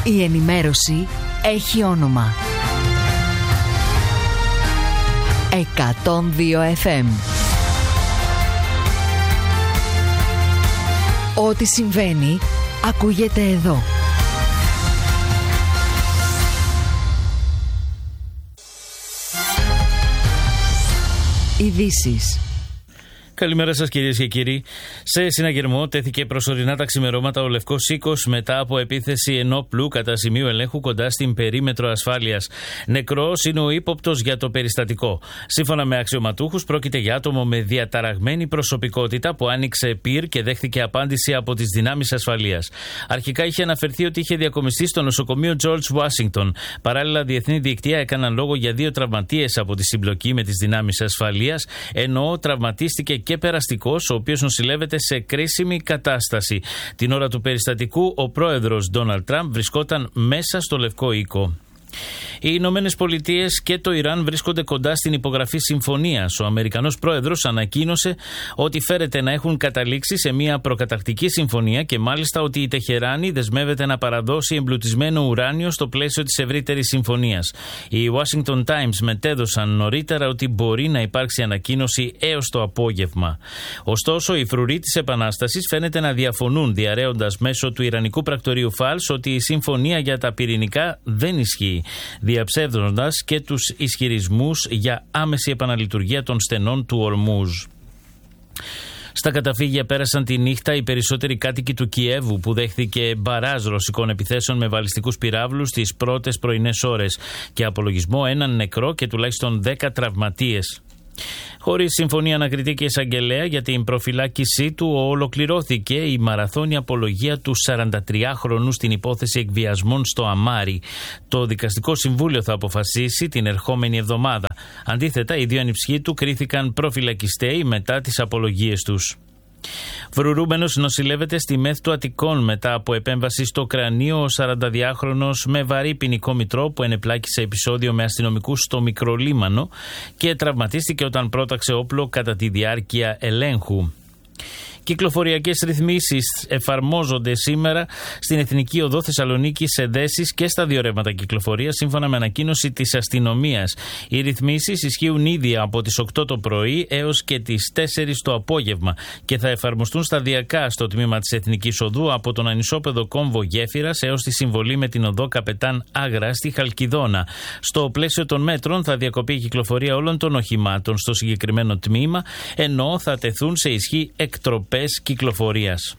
Η ενημέρωση έχει όνομα. 102 FM. Ό,τι συμβαίνει, ακούγεται εδώ. Ειδήσεις. Καλημέρα σας κυρίες και κύριοι. Σε συναγερμό τέθηκε προσωρινά τα ξημερώματα ο Λευκός Οίκος μετά από επίθεση ενόπλου κατά σημείο ελέγχου κοντά στην περίμετρο ασφάλειας. Νεκρός είναι ο ύποπτος για το περιστατικό. Σύμφωνα με αξιωματούχους, πρόκειται για άτομο με διαταραγμένη προσωπικότητα που άνοιξε πυρ και δέχθηκε απάντηση από τις δυνάμεις ασφαλείας. Αρχικά είχε αναφερθεί ότι είχε διακομιστεί στο νοσοκομείο George Washington. Παράλληλα, διεθνή δικτύα έκαναν λόγο για 2 τραυματίες από τη συμπλοκή με τις δυνάμεις ασφαλείας, ενώ τραυματίστηκε και περαστικός, ο οποίος νοσηλεύεται σε κρίσιμη κατάσταση. Την ώρα του περιστατικού, ο πρόεδρος Ντόναλντ Τραμπ βρισκόταν μέσα στο Λευκό Οίκο. Οι Ηνωμένες Πολιτείες και το Ιράν βρίσκονται κοντά στην υπογραφή συμφωνίας. Ο Αμερικανός πρόεδρος ανακοίνωσε ότι φέρεται να έχουν καταλήξει σε μια προκαταρκτική συμφωνία και μάλιστα ότι η Τεχεράνη δεσμεύεται να παραδώσει εμπλουτισμένο ουράνιο στο πλαίσιο της ευρύτερης συμφωνίας. Οι Washington Times μετέδωσαν νωρίτερα ότι μπορεί να υπάρξει ανακοίνωση έως το απόγευμα. Ωστόσο, οι φρουροί της Επανάστασης φαίνεται να διαφωνούν, διαρρέοντας μέσω του Ιρανικού πρακτορείου Φάλς ότι η συμφωνία για τα πυρηνικά δεν ισχύει, διαψεύδοντας και τους ισχυρισμούς για άμεση επαναλειτουργία των στενών του Ορμούζ. Στα καταφύγια πέρασαν τη νύχτα οι περισσότεροι κάτοικοι του Κιέβου που δέχθηκε μπαράζ ρωσικών επιθέσεων με βαλιστικούς πυράβλους τις πρώτες πρωινές ώρες και απολογισμό 1 νεκρό και τουλάχιστον 10 τραυματίες. Χωρίς συμφωνία ανακριτή και εισαγγελέα για την προφυλάκησή του, ολοκληρώθηκε η μαραθώνη απολογία του 43χρονου στην υπόθεση εκβιασμών στο Αμάρι. Το Δικαστικό Συμβούλιο θα αποφασίσει την ερχόμενη εβδομάδα. Αντίθετα, οι 2 ανιψιοί του κρίθηκαν προφυλακιστέοι μετά τις απολογίες τους. Φρουρούμενος νοσηλεύεται στη ΜΕΘ του Αττικών μετά από επέμβαση στο κρανίο. Ο 42χρονος με βαρύ ποινικό μητρό που ενεπλάκησε επεισόδιο με αστυνομικούς στο Μικρολίμανο και τραυματίστηκε όταν πρόταξε όπλο κατά τη διάρκεια ελέγχου. Κυκλοφοριακές ρυθμίσεις εφαρμόζονται σήμερα στην Εθνική Οδό Θεσσαλονίκης, Εδέσης και στα 2 ρεύματα κυκλοφορίας, σύμφωνα με ανακοίνωση της αστυνομίας. Οι ρυθμίσεις ισχύουν ήδη από τις 8 το πρωί έως και τις 4 το απόγευμα και θα εφαρμοστούν σταδιακά στο τμήμα της Εθνικής Οδού από τον ανισόπεδο κόμβο Γέφυρας έως τη συμβολή με την οδό Καπετάν Άγρα στη Χαλκιδόνα. Στο πλαίσιο των μέτρων θα διακοπεί η κυκλοφορία όλων των οχημάτων στο συγκεκριμένο τμήμα, ενώ θα τεθούν σε ισχύ εκτροπές κυκλοφορίας.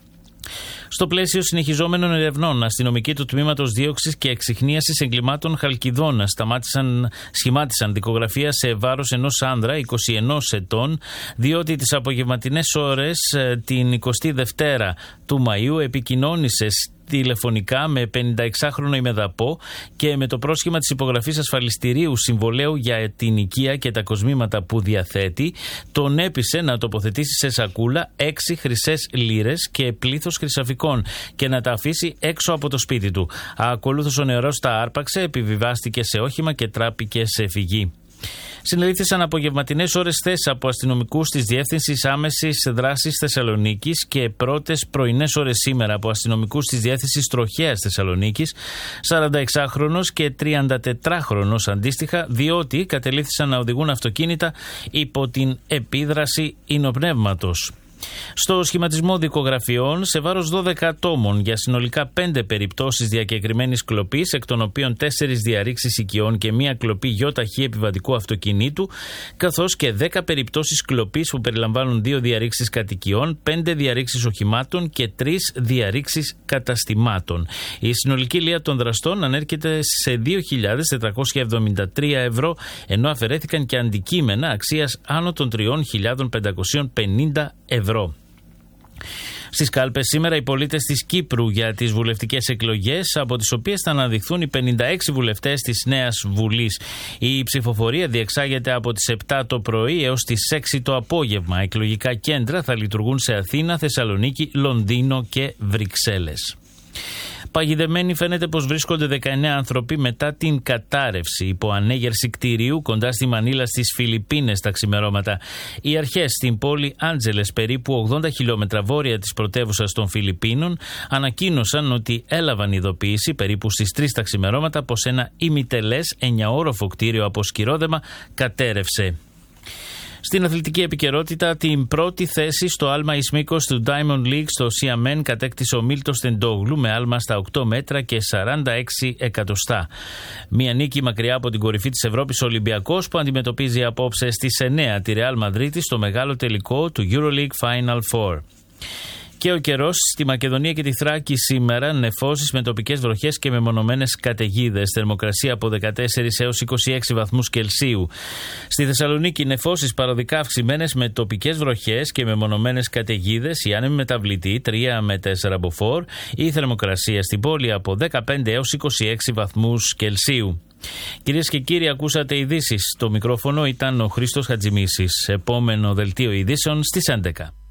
Στο πλαίσιο συνεχιζόμενων ερευνών, αστυνομικοί του τμήματος δίωξης και εξιχνίασης εγκλημάτων Χαλκιδόνα σχημάτισαν δικογραφία σε βάρος ενός άνδρα 21 ετών, διότι τις απογευματινές ώρες την 22η του Μαΐου επικοινώνησε τηλεφωνικά με 56χρονο ημεδαπό και με το πρόσχημα της υπογραφής ασφαλιστηρίου συμβολέου για την οικία και τα κοσμήματα που διαθέτει, τον έπεισε να τοποθετήσει σε σακούλα 6 χρυσές λίρες και πλήθος χρυσαφικών και να τα αφήσει έξω από το σπίτι του. Ακολούθως ο νεαρός τα άρπαξε, επιβιβάστηκε σε όχημα και τράπηκε σε φυγή. Συνελήφθησαν απογευματινές ώρες χθες από αστυνομικούς της Διεύθυνσης Άμεσης Δράσης Θεσσαλονίκης και πρώτες πρωινές ώρες σήμερα από αστυνομικούς της Διεύθυνσης Τροχέας Θεσσαλονίκης, 46χρονος και 34χρονος αντίστοιχα, διότι κατελήφθησαν να οδηγούν αυτοκίνητα υπό την επίδραση υνοπνεύματος. Στο σχηματισμό δικογραφιών σε βάρος 12 ατόμων για συνολικά 5 περιπτώσεις διακεκριμένης κλοπής, εκ των οποίων 4 διαρρήξεις οικειών και 1 κλοπή γιοταχή επιβατικού αυτοκινήτου, καθώς και 10 περιπτώσεις κλοπής που περιλαμβάνουν 2 διαρρήξεις κατοικιών, 5 διαρρήξεις οχημάτων και 3 διαρρήξεις καταστημάτων. Η συνολική λία των δραστών ανέρχεται σε 2.473 ευρώ, ενώ αφαιρέθηκαν και αντικείμενα αξίας άνω των 3.550 ευρώ. Στις κάλπες σήμερα οι πολίτες της Κύπρου για τις βουλευτικές εκλογές, από τις οποίες θα αναδειχθούν οι 56 βουλευτές της Νέας Βουλής. Η ψηφοφορία διεξάγεται από τις 7 το πρωί έως τις 6 το απόγευμα. Εκλογικά κέντρα θα λειτουργούν σε Αθήνα, Θεσσαλονίκη, Λονδίνο και Βρυξέλλες. Παγιδεμένοι φαίνεται πως βρίσκονται 19 άνθρωποι μετά την κατάρρευση υπό ανέγερση κτηρίου κοντά στη Μανίλα στις Φιλιππίνες τα ξημερώματα. Οι αρχές στην πόλη Άντζελες, περίπου 80 χιλιόμετρα βόρεια της πρωτεύουσας των Φιλιππίνων, ανακοίνωσαν ότι έλαβαν ειδοποίηση περίπου στις 3 τα ξημερώματα πως ένα ημιτελές 9όροφο κτίριο από σκυρόδεμα κατέρευσε. Στην αθλητική επικαιρότητα, την πρώτη θέση στο άλμα εις μήκος του Diamond League στο Xiamen κατέκτησε ο Μίλτος Τεντόγλου με άλμα στα 8 μέτρα και 46 εκατοστά. Μια νίκη μακριά από την κορυφή της Ευρώπης, ο Ολυμπιακός, που αντιμετωπίζει απόψε στις 9 τη Real Madrid στο μεγάλο τελικό του EuroLeague Final Four. Και ο καιρός στη Μακεδονία και τη Θράκη σήμερα, νεφώσεις με τοπικές βροχές και μεμονωμένες καταιγίδες. Θερμοκρασία από 14 έως 26 βαθμούς Κελσίου. Στη Θεσσαλονίκη, νεφώσεις παροδικά αυξημένες με τοπικές βροχές και μεμονωμένες καταιγίδες. Η άνεμη μεταβλητή 3 με 4 μποφόρ. Η θερμοκρασία στην πόλη από 15 έως 26 βαθμούς Κελσίου. Κυρίες και κύριοι, ακούσατε ειδήσεις. Το μικρόφωνο ήταν ο Χρήστος Χατζημίσης. Επόμενο δελτίο ειδήσεων στις 11.